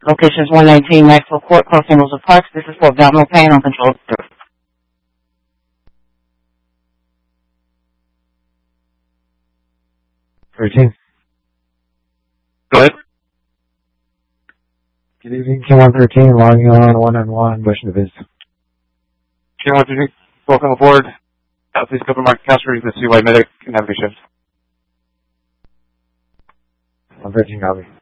Location is 119 Maxwell Court, Cross St. Rosa Parks. This is for abdominal pain on controlled surf. 13. Go ahead. Good evening, K113, logging on one-on-one, motion to visit. K113, welcome aboard. Please cover Mark Casper, the CY medic, and have a good shift. 113, copy.